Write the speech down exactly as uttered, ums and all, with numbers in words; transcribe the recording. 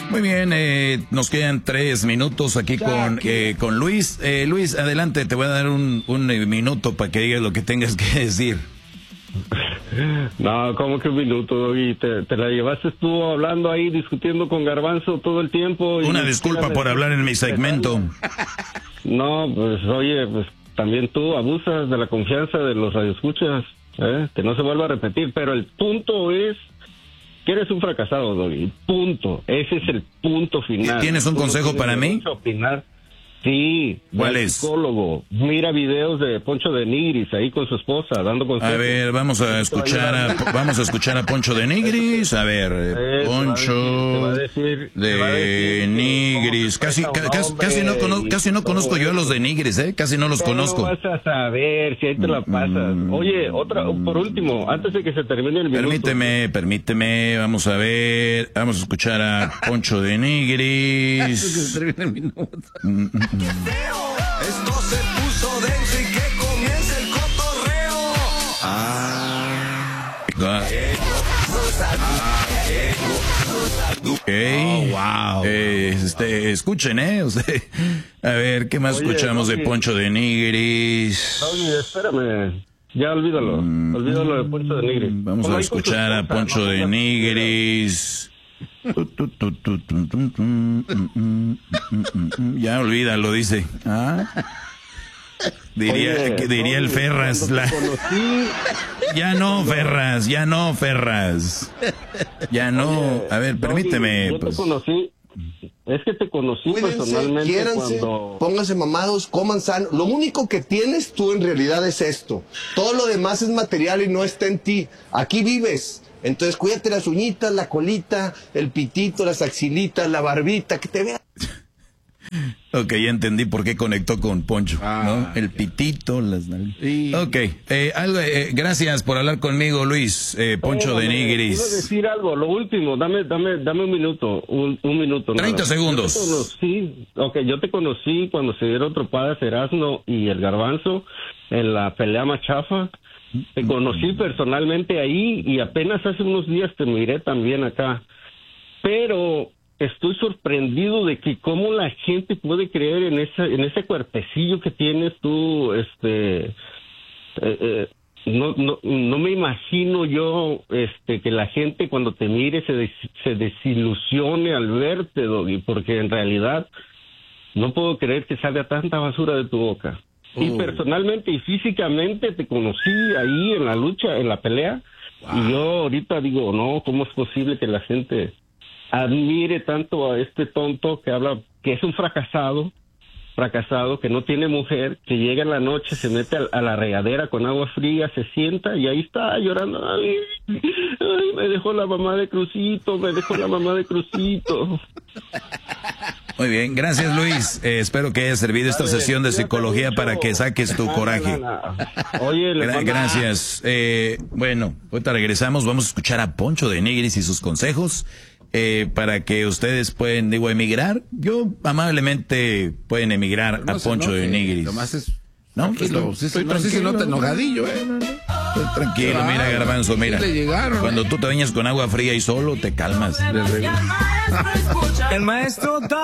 Muy bien, eh, nos quedan tres minutos aquí con, eh, con Luis. Eh, Luis, adelante, te voy a dar un, un minuto para que digas lo que tengas que decir. No, ¿cómo que un minuto? Y te, te la llevaste tú hablando ahí, discutiendo con Garbanzo todo el tiempo. Y Una disculpa por hablar en mi segmento. No, pues oye, pues también tú abusas de la confianza de los radioescuchas, ¿eh? Que no se vuelva a repetir, pero el punto es que eres un fracasado, Doggy. Punto. Ese es el punto final. ¿Tienes un consejo para mí? Opinar. Sí. ¿Cuál es? Psicólogo. Mira videos de Poncho de Nigris ahí con su esposa dando consejos. A ver, vamos a escuchar a, vamos a escuchar a Poncho de Nigris. A ver, eh, Poncho decir, de Nigris. Casi, ca, casi, casi no conozco, casi no conozco yo a los de Nigris, eh. Casi no los conozco. No vas a saber si ahí te la pasas. Oye, otra, por último, antes de que se termine el minuto. Permíteme, permíteme. Vamos a ver, vamos a escuchar a Poncho de Nigris. Antes de que se termine el minuto. ¡Qué feo! Esto se puso denso y que comience el cotorreo. Ah. Ok. Oh, wow. Eh, este, escuchen, ¿eh? Usted, a ver, ¿qué más Oye, escuchamos Doggy. de Poncho de Nigris? Oye, espérame. Ya olvídalo. Mm, olvídalo de Poncho de Nigris. Vamos a escuchar a Poncho de Nigris. Ya olvídalo, dice. ¿Ah? Diría, Oye, que diría el Ferras. La... Conocí... Ya no, Ferras, ya no, Ferras. Ya no. Oye, A ver, permíteme. Yo Pues. te conocí. Es que te conocí Cuídense, personalmente quiéranse, cuando... pónganse mamados, coman sano. Lo único que tienes tú en realidad es esto. Todo lo demás es material y no está en ti. Aquí vives. Entonces cuídate las uñitas, la colita, el pitito, las axilitas, la barbita, que te vea. Ok, ya entendí por qué conectó con Poncho, Ah, ¿no? El pitito, las nalgas. Sí. Ok, eh, algo, eh, gracias por hablar conmigo, Luis. Eh, Poncho de Espérame, Quiero Nigris. decir algo, lo último, dame, dame, dame un minuto, un, un minuto. treinta nada. segundos. Yo te conocí, ok, yo te conocí cuando se dieron tropadas Erasmo y el Garbanzo en la pelea machafa. Te conocí personalmente ahí y apenas hace unos días te miré también acá. Pero estoy sorprendido de que cómo la gente puede creer en ese, en ese cuerpecillo que tienes tú, este... Eh, eh, no, no, no me imagino yo este que la gente cuando te mire se, des, se desilusione al verte, Doggy, porque en realidad no puedo creer que salga tanta basura de tu boca. Y Oh. personalmente y físicamente te conocí ahí en la lucha, en la pelea, Wow. y yo ahorita digo, no, ¿cómo es posible que la gente admire tanto a este tonto que habla, que es un fracasado, fracasado, que no tiene mujer, que llega en la noche, se mete a, a la regadera con agua fría, se sienta y ahí está llorando, ay, ay, me dejó la mamá de Crucito, me dejó la mamá de Crucito. Muy bien, gracias Luis. Eh, espero que haya servido esta Dale, sesión de cuídate psicología mucho. para que saques tu No, coraje. no, no. Oye, le Gra- mando- gracias. Eh, bueno, ahorita regresamos. Vamos a escuchar a Poncho de Nigris y sus consejos eh, para que ustedes pueden, digo, emigrar. Yo amablemente pueden emigrar No a se Poncho de enoje, Nigris. Nomás es... No, Tranquilo, pues, sí, estoy sí, no, sí se tranquilo. nota enojadillo, ¿eh? Estoy tranquilo, Ah, mira, Garbanzo, mira. sí le llegaron, Cuando ¿eh? tú te bañas con agua fría y solo, te calmas. El maestro